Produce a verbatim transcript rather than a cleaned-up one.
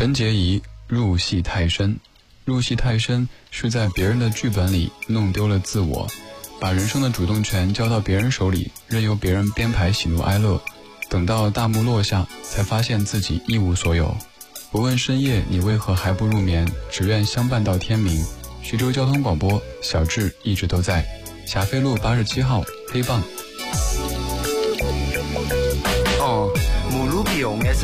陈洁仪入戏太深，入戏太深是在别人的剧本里弄丢了自我，把人生的主动权交到别人手里，任由别人编排喜怒哀乐，等到大幕落下，才发现自己一无所有。不问深夜你为何还不入眠，只愿相伴到天明。徐州交通广播，小智一直都在。霞飞路八十七号，黑棒。 哦，母乳比我们